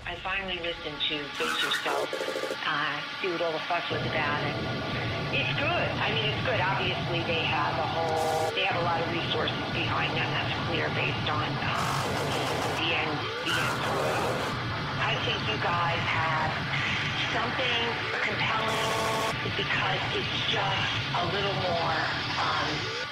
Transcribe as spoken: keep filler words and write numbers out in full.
I finally listened to Face Yourself, uh, see what all the fuss was about, and it's good. I mean, it's good. Obviously, they have a whole, they have a lot of resources behind them. That's clear based on uh, the end, the end product. I think you guys have something compelling because it's just a little more um,